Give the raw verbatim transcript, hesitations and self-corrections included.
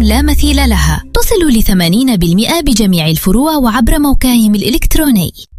لا مثيل لها، تصل لثمانين بالمئة بجميع الفروع وعبر موقعهم الإلكتروني.